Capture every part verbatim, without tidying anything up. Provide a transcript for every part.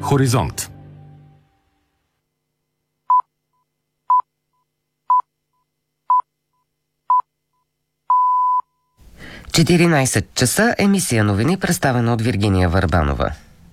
Хоризонт. четиринайсет часа, емисия новини, представена от Виргиния Върбанова.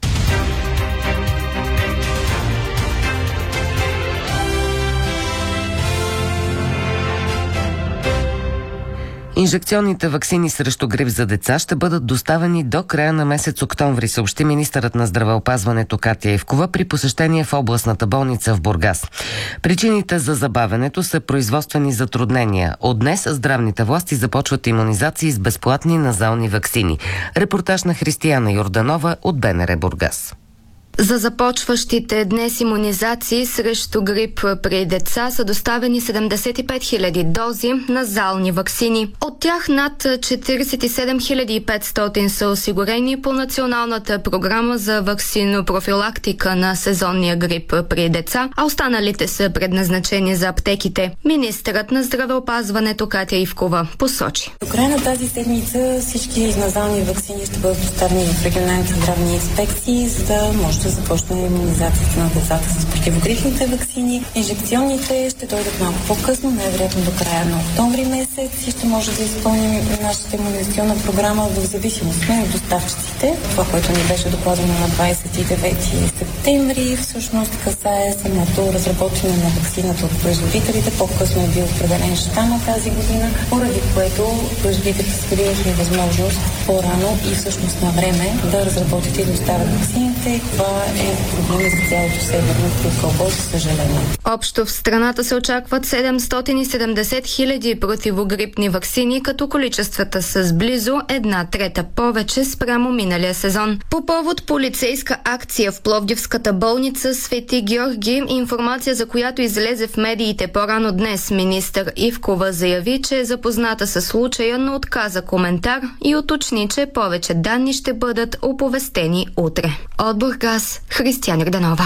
Инжекционните ваксини срещу грип за деца ще бъдат доставени до края на месец октомври, съобщи министърът на здравеопазването Катя Ивкова при посещение в областната болница в Бургас. Причините за забавянето са производствени затруднения. От днес здравните власти започват имунизации с безплатни назални ваксини. Репортаж на Християна Йорданова от БНР Бургас. За започващите днес имунизации срещу грип при деца са доставени седемдесет и пет хиляди дози назални ваксини. От тях над четирийсет и седем хиляди и петстотин са осигурени по националната програма за ваксинопрофилактика на сезонния грип при деца, а останалите са предназначени за аптеките. Министърът на здравеопазването Катя Ивкова посочи. До края на тази седмица всички назални ваксини ще бъдат доставени в регионалните здравни инспекции, за да може да започне имунизацията на децата с противогрипните ваксини. Инжекционните ще дойдат малко по-късно, най-вероятно до края на октомври месец и ще може да изпълним нашата имунизационна програма в зависимост от доставчиците. Това, което ни беше докладено на двайсет и девети септември, всъщност касае самото разработване на ваксината от производителите. По-късно е бил определен щама тази година, поради което производителите са били възможност по-рано и всъщност на време да разработят и доставят ваксините. Това е проблем за цялото северно полукълбо, за съжаление. Общо в страната се очакват седемстотин и седемдесет хиляди противогрипни ваксини, като количествата са с близо една трета повече спрямо миналия сезон. По повод полицейска акция в Пловдивската болница Свети Георги, информация за която излезе в медиите по-рано днес, министър Ивкова заяви, че е запозната със случая, но отказа коментар и уточни, че повече данни ще бъдат оповестени утре. От Бургас, Християна Йорданова.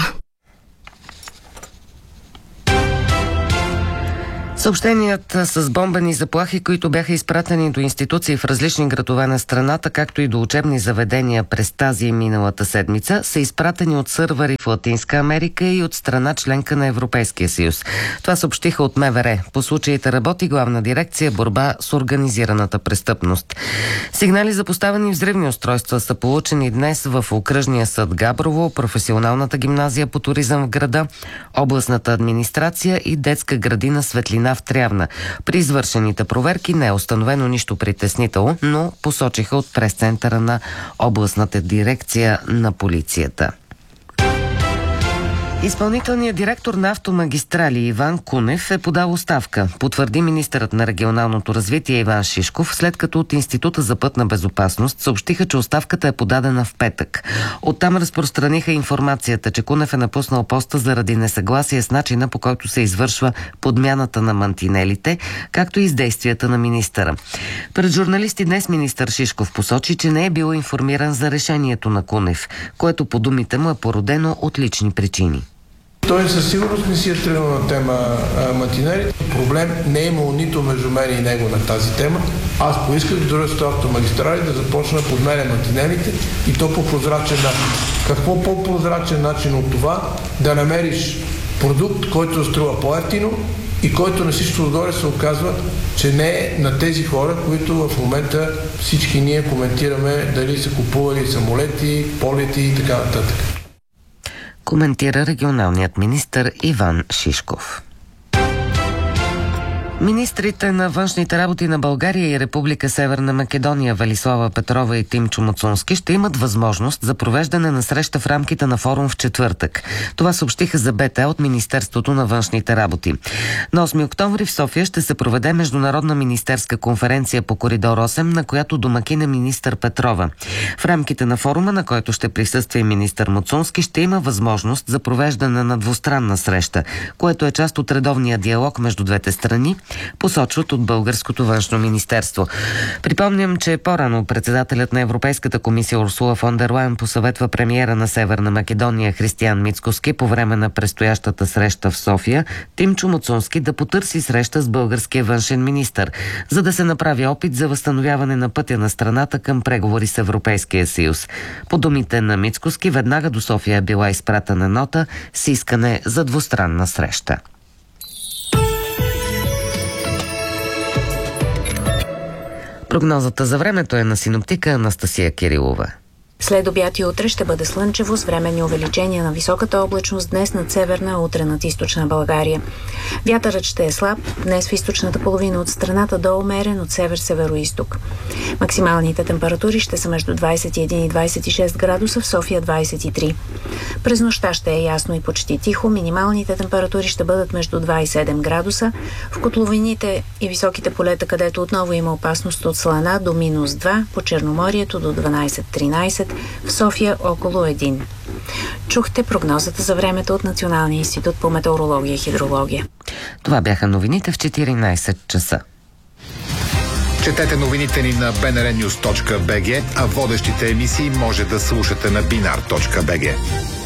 Съобщенията с бомбени заплахи, които бяха изпратени до институции в различни градове на страната, както и до учебни заведения през тази и миналата седмица, са изпратени от сървъри в Латинска Америка и от страна членка на Европейския съюз. Това съобщиха от МВР. По случаите работи Главна дирекция борба с организираната престъпност. Сигнали за поставени взривни устройства са получени днес в Окръжния съд Габрово, Професионалната гимназия по туризъм в града, областната администрация и детска градина Светлина в Трявна. При извършените проверки не е установено нищо притеснително, но посочиха от прес-центъра на областната дирекция на полицията. Изпълнителният директор на Автомагистрали Иван Кунев е подал оставка, потвърди министърът на регионалното развитие Иван Шишков, след като от Института за пътна безопасност съобщиха, че оставката е подадена в петък. Оттам разпространиха информацията, че Кунев е напуснал поста заради несъгласие с начина, по който се извършва подмяната на мантинелите, както и с действията на министъра. Пред журналисти днес министър Шишков посочи, че не е бил информиран за решението на Кунев, което по думите му е породено от лични причини. Той със сигурност не си е тръгнал на тема мантинери. Проблем не е имало нито между мен и него на тази тема. Аз поисках дружеството Автомагистрали да започна да подменя мантинелите и то по прозрачен начин. Какво по-прозрачен начин от това да намериш продукт, който струва по-евтино и който на всичко отгоре се оказва, че не е на тези хора, които в момента всички ние коментираме дали са купували самолети, полети и така нататък. Коментира регионалният министър Иван Шишков. Министрите на външните работи на България и Република Северна Македония Велислава Петрова и Тимчо Муцунски ще имат възможност за провеждане на среща в рамките на форум в четвъртък. Това съобщиха за БТ от Министерството на външните работи. На осми октомври в София ще се проведе международна министерска конференция по коридор осем, на която домакин е министър Петрова. В рамките на форума, на който ще присъства и министър Муцунски, ще има възможност за провеждане на двустранна среща, което е част от редовния диалог между двете страни посочват от българското външно министерство. Припомням, че по-рано председателят на Европейската комисия Урсула фон дер Лайен посъветва премиера на Северна Македония Християн Мицкоски по време на предстоящата среща в София Тимчо Мацунски да потърси среща с българския външен министър, за да се направи опит за възстановяване на пътя на страната към преговори с Европейския съюз. По думите на Мицкоски, веднага до София е била изпратена нота с искане за двустранна среща. Прогнозата за времето е на синоптика Анастасия Кирилова. След обяд и утре ще бъде слънчево с временни увеличения на високата облачност днес над северна, а утре над източна България. Вятърът ще е слаб, днес в източната половина от страната до умерен от север-североизток. Максималните температури ще са между двадесет и един и двадесет и шест градуса, в София двадесет и три. През нощта ще е ясно и почти тихо, минималните температури ще бъдат между два и седем градуса, в котловините и високите полета, където отново има опасност от слана, до минус два, по Черноморието до дванадесет-тринадесет, в София около един. Чухте прогнозата за времето от Националния институт по метеорология и хидрология. Това бяха новините в четиринадесет часа. Четете новините ни на би ен ар нюз точка би джи, а водещите емисии може да слушате на бинар точка би джи.